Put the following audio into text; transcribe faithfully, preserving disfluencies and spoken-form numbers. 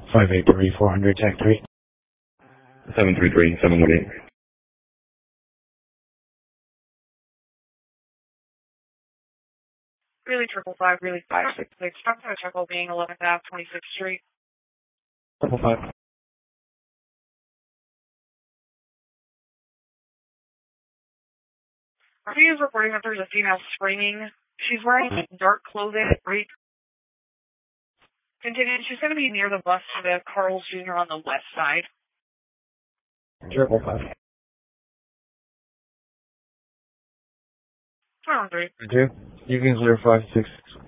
five eight three, four hundred, tag three. seven three three, seven one eight. Really triple five, really five six six. Stop to Chuckle being eleventh Ave, twenty-sixth Street. Triple five. Our view is reporting that there's a female screaming. She's wearing dark clothing, right? Continuing, she's going to be near the bus to the Carl's Junior on the west side. Triple five. Round three. Two. You can clear five six six.